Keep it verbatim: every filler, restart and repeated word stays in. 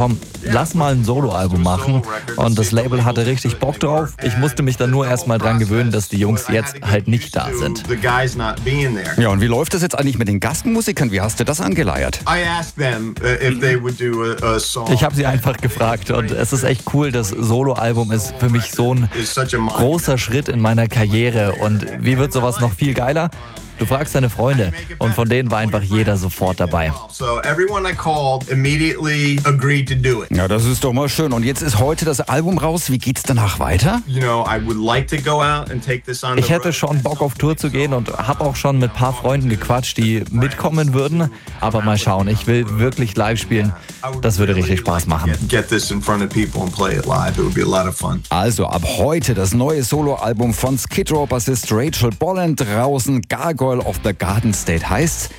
komm, lass mal ein Soloalbum machen. Und das Label hatte richtig Bock drauf. Ich musste mich dann nur erst mal dran gewöhnen, dass die Jungs jetzt halt nicht da sind. Ja, und wie läuft das jetzt eigentlich mit den Gastmusikern? Wie hast du das angeleiert? Ich habe sie einfach gefragt und es ist echt cool, das Soloalbum ist für mich so ein großer Schritt in meiner Karriere. Und wie wird sowas noch viel geiler? Du fragst deine Freunde und von denen war einfach jeder sofort dabei. Ja, das ist doch mal schön. Und jetzt ist heute das Album raus. Wie geht's danach weiter? Ich hätte schon Bock auf Tour zu gehen und habe auch schon mit ein paar Freunden gequatscht, die mitkommen würden. Aber mal schauen, ich will wirklich live spielen. Das würde richtig Spaß machen. Also ab heute das neue Soloalbum von Skid Row Bassist Rachel Bolland draußen. Gargoyle of the Garden State heißt.